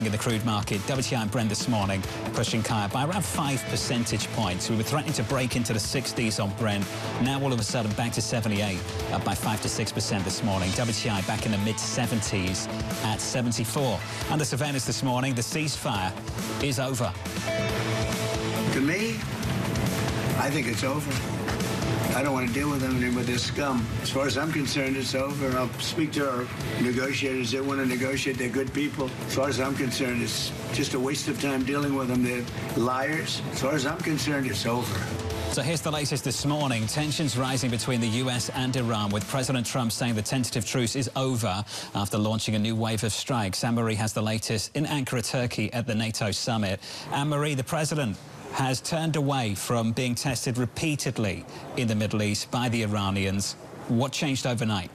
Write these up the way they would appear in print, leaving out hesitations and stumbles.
In the crude market, WTI and Brent this morning pushing higher by around 5 percentage points. We were threatening to break into the 60s on Brent. Now all of a sudden back to 78, up by 5 to 6% this morning. WTI back in the mid-70s at 74. Under surveillance this morning, the ceasefire is over. To me, I think it's over. I don't want to deal with them and with this scum. As far as I'm concerned, it's over. I'll speak to our negotiators. They want to negotiate. They're good people. As far as I'm concerned, it's just a waste of time dealing with them. They're liars. As far as I'm concerned, it's over. So here's the latest this morning. Tensions rising between the US and Iran, with President Trump saying the tentative truce is over after launching a new wave of strikes. Anne-Marie has the latest in Ankara, Turkey at the NATO summit. Anne-Marie, the president has turned away from being tested repeatedly in the Middle East by the Iranians. What changed overnight?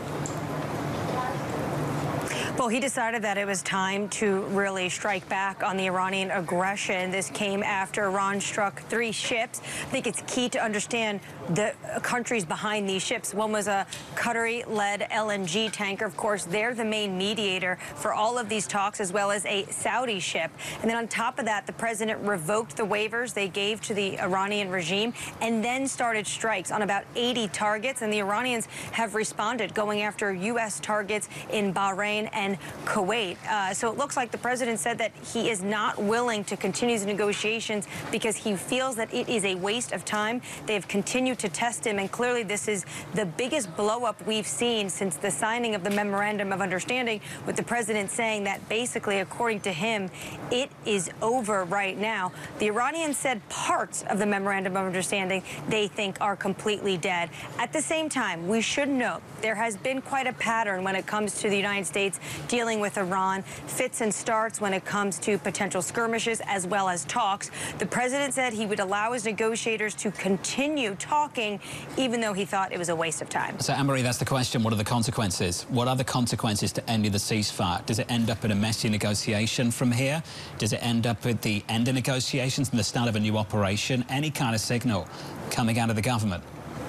Well, he decided that it was time to really strike back on the Iranian aggression. This came after Iran struck 3 ships. I think it's key to understand the countries behind these ships. One was a Qatari-led LNG tanker. Of course, they're the main mediator for all of these talks, as well as a Saudi ship. And then on top of that, the president revoked the waivers they gave to the Iranian regime and then started strikes on about 80 targets. And the Iranians have responded, going after U.S. targets in Bahrain and Kuwait. So it looks like the president said that he is not willing to continue these negotiations because he feels that it is a waste of time. They have continued to test him, and clearly this is the biggest blow-up we've seen since the signing of the Memorandum of Understanding, with the president saying that basically, according to him, it is over right now. The Iranians said parts of the Memorandum of Understanding they think are completely dead. At the same time, we should note there has been quite a pattern when it comes to the United States dealing with Iran, fits and starts when it comes to potential skirmishes as well as talks. The president said he would allow his negotiators to continue talking, even though he thought it was a waste of time. So, Anne-Marie, that's the question. What are the consequences? What are the consequences to ending the ceasefire? Does it end up in a messy negotiation from here? Does it end up at the end of negotiations and the start of a new operation? Any kind of signal coming out of the government?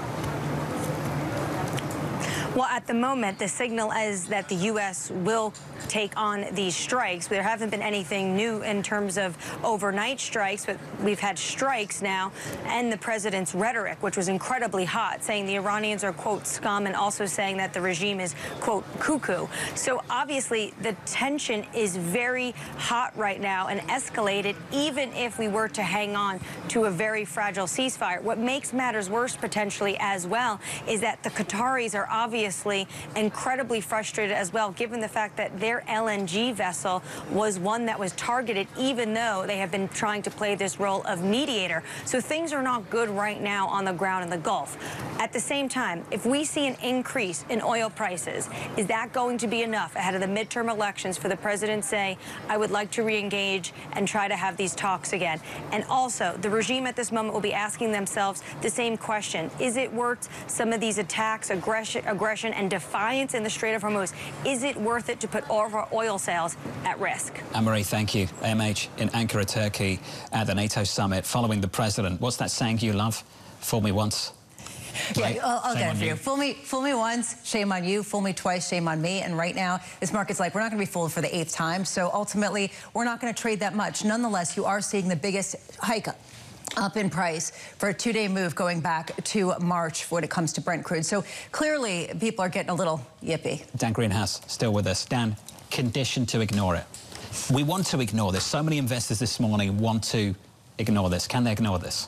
Well, at the moment, the signal is that the U.S. will take on these strikes. There haven't been anything new in terms of overnight strikes, but we've had strikes now, and the president's rhetoric, which was incredibly hot, saying the Iranians are, quote, scum, and also saying that the regime is, quote, cuckoo. So obviously the tension is very hot right now and escalated, even if we were to hang on to a very fragile ceasefire. What makes matters worse potentially as well is that the Qataris are obviously incredibly frustrated as well, given the fact that their LNG vessel was one that was targeted, even though they have been trying to play this role of mediator. So things are not good right now on the ground in the Gulf. At the same time, if we see an increase in oil prices, is that going to be enough ahead of the midterm elections for the president to say, I would like to re-engage and try to have these talks again? And also, the regime at this moment will be asking themselves the same question. Is it worth some of these attacks, aggression and defiance in the Strait of Hormuz? Is it worth it to put all of our oil sales at risk? Anne-Marie, thank you. AMH in Ankara, Turkey at the NATO summit following the president. What's that saying you love? Fool me once. Yeah, I'll get it for you. Fool me once, shame on you. Fool me twice, shame on me. And right now, this market's like, we're not going to be fooled for the 8th time. So ultimately, we're not going to trade that much. Nonetheless, you are seeing the biggest hike up in price for a 2-day move going back to March when it comes to Brent crude. So clearly, people are getting a little yippy. Dan Greenhouse, still with us. Dan, conditioned to ignore it. We want to ignore this. So many investors this morning want to ignore this. Can they ignore this?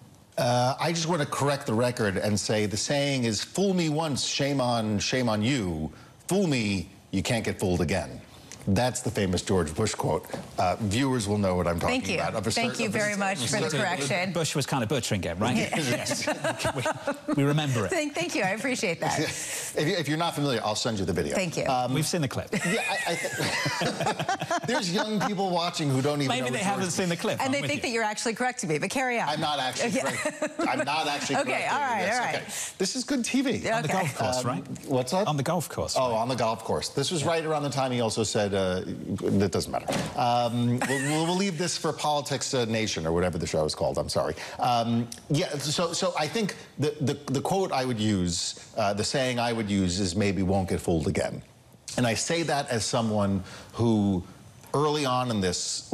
I just want to correct the record and say the saying is, fool me once, shame on you. Fool me, you can't get fooled again. That's the famous George Bush quote. Viewers will know what I'm talking about. Thank you very much for the correction. Bush was kind of butchering it, right? Yes. we remember it. Thank you. I appreciate that. If you're not familiar, I'll send you the video. Thank you. We've seen the clip. Yeah, there's young people watching who don't even know. Maybe they haven't seen the clip. And they think that you're actually correcting me, but carry on. I'm not actually I'm not actually Okay, all right, all right. Okay. This is good TV. On the golf course, right? What's that? On the golf course. Oh, on the golf course. This was right around the time he also said, that doesn't matter. We'll leave this for Politics Nation or whatever the show is called. I'm sorry. Yeah, so I think the quote I would use, the saying I would use is maybe won't get fooled again. And I say that as someone who early on in this